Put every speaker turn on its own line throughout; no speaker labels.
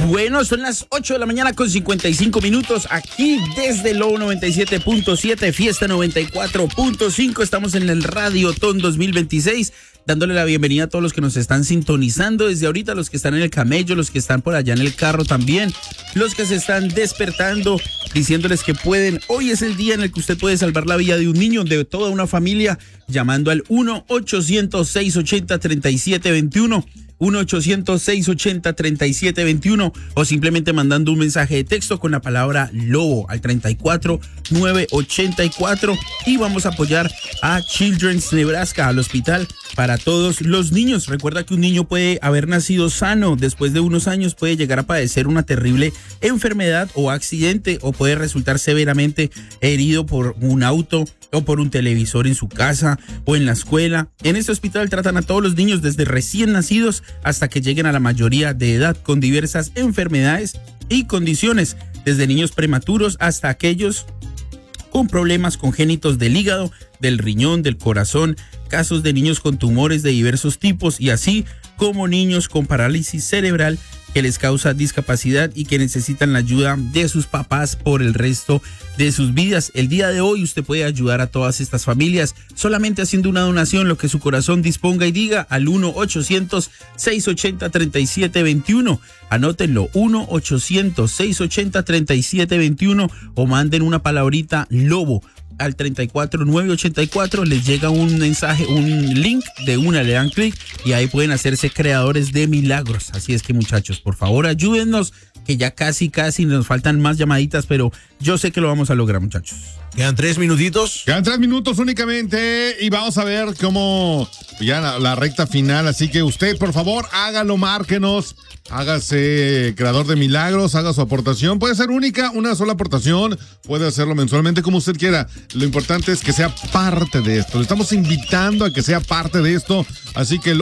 Bueno, son las 8 de la mañana con 55 minutos aquí desde Low 97.7, Fiesta 94.5. Estamos en el Radiotón 2026, dándole la bienvenida a todos los que nos están sintonizando desde ahorita, los que están en el camello, los que están por allá en el carro también, los que se están despertando, diciéndoles que pueden. Hoy es el día en el que usted puede salvar la vida de un niño, de toda una familia, llamando al 1-800-680-3721. 1-800-680-3721 o simplemente mandando un mensaje de texto con la palabra lobo al 34984 y vamos a apoyar a Children's Nebraska, al hospital para todos los niños. Recuerda que un niño puede haber nacido sano, después de unos años puede llegar a padecer una terrible enfermedad o accidente o puede resultar severamente herido por un auto o por un televisor en su casa o en la escuela. En este hospital tratan a todos los niños desde recién nacidos hasta que lleguen a la mayoría de edad con diversas enfermedades y condiciones, desde niños prematuros hasta aquellos con problemas congénitos del hígado, del riñón, del corazón, casos de niños con tumores de diversos tipos y así como niños con parálisis cerebral que les causa discapacidad y que necesitan la ayuda de sus papás por el resto de sus vidas. El día de hoy usted puede ayudar a todas estas familias solamente haciendo una donación, lo que su corazón disponga y diga, al 1-800-680-3721. Anótenlo, 1-800-680-3721 o manden una palabrita lobo al 34984, les llega un mensaje, un link de una, le dan clic y ahí pueden hacerse creadores de milagros. Así es que, muchachos, por favor ayúdennos, que ya casi nos faltan más llamaditas, pero yo sé que lo vamos a lograr, muchachos.
Quedan 3 minutitos.
Quedan 3 minutos únicamente y vamos a ver cómo ya la recta final. Así que usted, por favor, hágalo, márquenos, hágase creador de milagros, haga su aportación. Puede ser única, una sola aportación, puede hacerlo mensualmente como usted quiera. Lo importante es que sea parte de esto. Le estamos invitando a que sea parte de esto. Así que el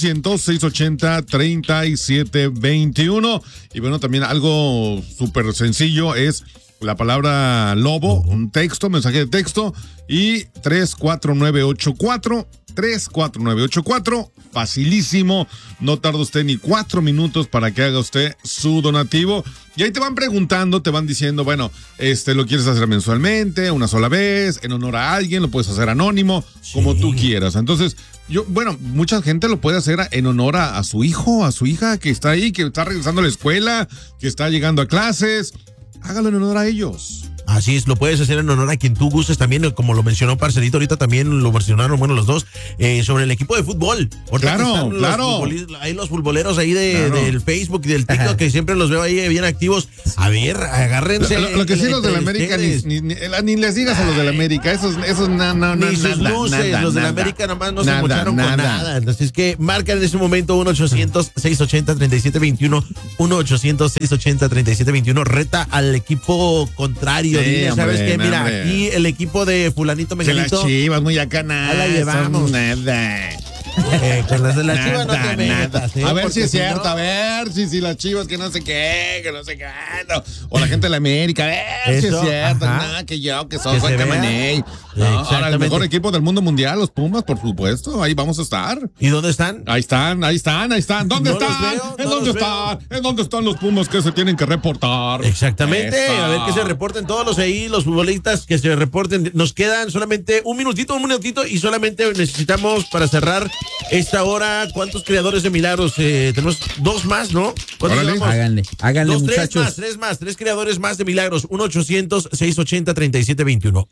1-800-680-3721. Y bueno, también algo súper sencillo es la palabra lobo, un texto, mensaje de texto y 34984, facilísimo, no tarda usted ni 4 minutos para que haga usted su donativo y ahí te van preguntando, te van diciendo, bueno, lo quieres hacer mensualmente, una sola vez, en honor a alguien, lo puedes hacer anónimo, como tú quieras. Entonces, mucha gente lo puede hacer en honor a su hijo, a su hija que está ahí, que está regresando a la escuela, que está llegando a clases. Hágalo en honor a ellos.
Así es, lo puedes hacer en honor a quien tú gustes también, como lo mencionó Parcerito, ahorita también lo mencionaron, bueno, los dos, sobre el equipo de fútbol.
Claro.
Hay los futboleros ahí del Facebook y del TikTok, que siempre los veo ahí bien activos. A ver, agárrense.
Lo que sí, los del América, ni les digas a los del América, esos no,
ni sus luces, los del América nomás no se mocharon con nada. Entonces es que marcan en ese momento 1-800-680-3721, 1-800-680-3721, reta al equipo contrario.
Sí,
¿Sabes qué? Mira,
hombre.
aquí el equipo de fulanito menganito.
Que las Chivas muy acá nada.
La llevamos.
Nada.
Con las de las Chivas no te metas,
A ver si es
porque
cierto,
no,
a ver si las Chivas que no sé qué, no. O la gente de la América, a ver si es cierto, nada, que soy Camaney. Ahora el mejor equipo del mundo mundial, los Pumas, por supuesto, ahí vamos a estar.
¿Y dónde están?
Ahí están. ¿Dónde
No los
están?
veo,
¿En
no
dónde
los
están? ¿En dónde están los Pumas que se tienen que reportar?
Exactamente,
Esa.
a ver que se reporten todos los futbolistas que se reporten. Nos quedan solamente un minutito y solamente necesitamos para cerrar esta hora. ¿Cuántos creadores de milagros? Tenemos 2 más, ¿no?
Háganle, muchachos.
3 creadores más de milagros. 1-800-680-3721.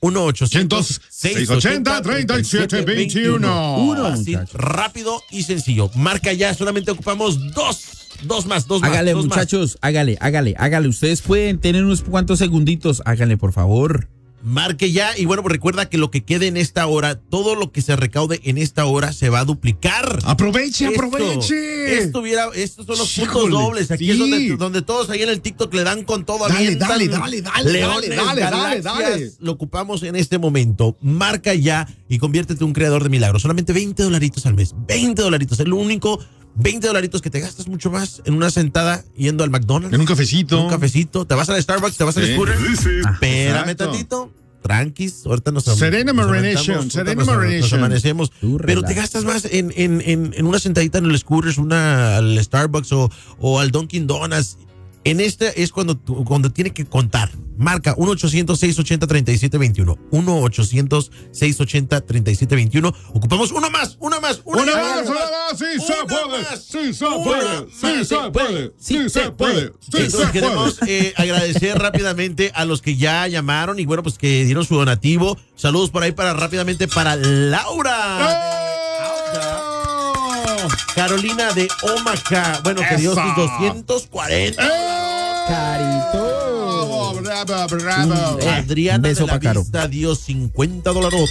1-800-680-3721.
Así, rápido y sencillo. Marca ya, solamente ocupamos dos más.
Hágale, muchachos, hágale. Ustedes pueden tener unos cuantos segunditos. Háganle, por favor.
Marque ya y bueno, pues recuerda que lo que quede en esta hora, todo lo que se recaude en esta hora se va a duplicar.
Aproveche.
Estos son los puntos dobles. Aquí es donde todos ahí en el TikTok le dan con todo.
Dale.
Lo ocupamos en este momento. Marca ya y conviértete en un creador de milagros. Solamente $20 al mes. $20. El único $20 que te gastas mucho más en una sentada yendo al McDonald's.
En un cafecito.
Te vas al Starbucks, te vas al Scooter. Espérame tantito. Tranquis, ahorita nos
Serena Marination.
Nos amanecemos. Pero te gastas más en una sentadita en el Scooter, al Starbucks o al Dunkin' Donuts. En este es cuando tiene que contar. Marca 1-800-680-3721. 1-800-680-3721. Ocupamos una más.
¡Una más! ¡Sí se puede! ¡Sí se puede!
Entonces queremos agradecer rápidamente a los que ya llamaron y bueno, pues que dieron su donativo. Saludos por ahí rápidamente para Laura. Carolina de Omaha. Bueno, que dio sus 240.
Carito.
¡Bravo!
Adriana
beso
de la
pa' Caro.
Vista dio $50.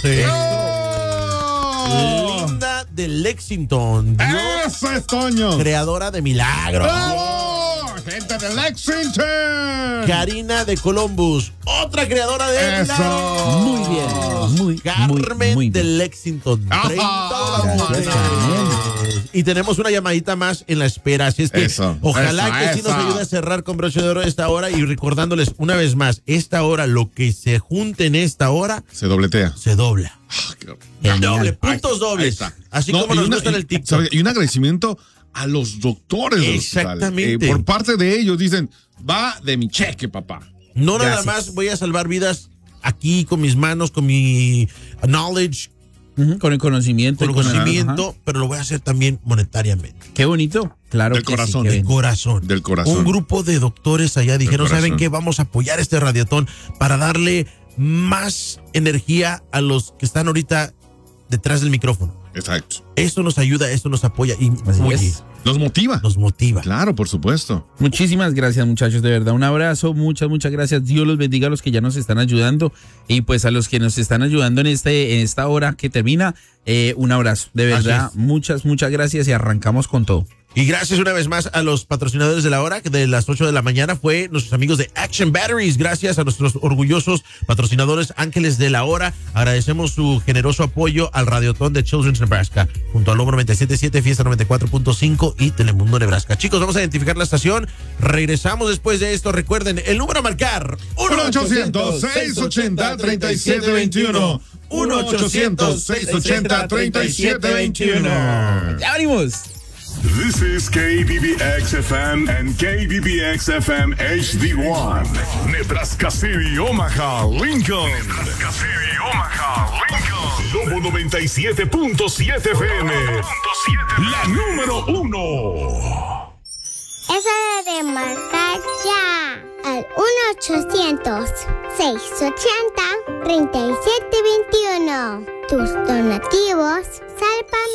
Linda de Lexington dio
¡Eso es, Toño!
creadora de milagros.
¡Bravo! ¡Gente de Lexington!
Karina de Columbus, otra creadora de
¡Eso!
milagros.
Muy bien.
Carmen
muy
de
bien.
Lexington,
Ajá.
$30.
Gracias, Carmen.
Y tenemos una llamadita más en la espera, así es que
Eso,
ojalá que sí nos
eso.
ayude a cerrar con broche de oro esta hora y recordándoles una vez más, esta hora, lo que se junte en esta hora,
Se dobletea.
se dobla.
Genial.
Doble, puntos
Ahí
dobles.
está.
Así
No,
como
y
nos
una-
gusta en el
y,
TikTok.
¿sabe? Y un agradecimiento a los doctores del hospital.
Exactamente.
Por parte de ellos dicen, va de mi cheque, papá.
No nada
Gracias.
más voy a salvar vidas aquí con mis manos, con mi knowledge,
Ujú, con el conocimiento.
con el
y
conocimiento,
ajá.
pero lo voy a hacer también monetariamente.
Qué bonito. Claro
Del
que
corazón.
sí, qué
De
bien.
corazón.
Del corazón.
Un grupo de doctores allá dijeron,
corazón.
¿saben qué? Vamos a apoyar este radiotón para darle más energía a los que están ahorita detrás del micrófono.
Exacto.
Eso nos ayuda, eso nos apoya y
Así
oye,
es.
Los motiva.
nos motiva.
Claro, por supuesto.
Muchísimas gracias, muchachos, de verdad, un abrazo, muchas gracias. Dios los bendiga a los que ya nos están ayudando y pues a los que nos están ayudando en esta hora que termina, un abrazo, de verdad,
es.
muchas gracias y arrancamos con todo.
Y gracias una vez más a los patrocinadores de la hora, que de las 8 de la mañana fue nuestros amigos de Action Batteries. Gracias a nuestros orgullosos patrocinadores Ángeles de la Hora. Agradecemos su generoso apoyo al Radiotón de Children's Nebraska, junto al Lobo 97.7, Fiesta 94.5 y Telemundo Nebraska. Chicos, vamos a identificar la estación. Regresamos después de esto. Recuerden, el número a marcar:
1-800-680-3721. 1-800-680-3721.
¡Ya venimos!
This is KBBX FM and KBBX FM HD1. Nebraska City, Omaha, Lincoln. Nebraska City, Omaha, Lincoln. Lobo 97.7 FM. La número 1.
Es hora de marcar ya al 1-800-680-3721. Tus donativos salvan